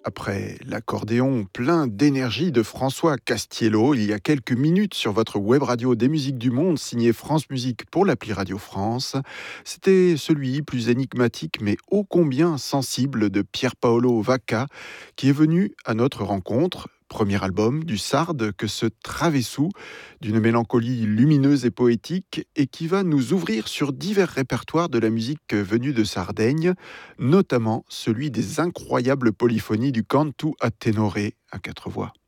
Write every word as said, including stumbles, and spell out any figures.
Après l'accordéon plein d'énergie de François Castiello, il y a quelques minutes sur votre web radio des musiques du monde, signé France Musique pour l'appli Radio France, c'était celui plus énigmatique mais ô combien sensible de Pier Paolo Vacca qui est venu à notre rencontre. Premier album du Sarde que ce Travessou, d'une mélancolie lumineuse et poétique, et qui va nous ouvrir sur divers répertoires de la musique venue de Sardaigne, notamment celui des incroyables polyphonies du cantu a tenore à quatre voix.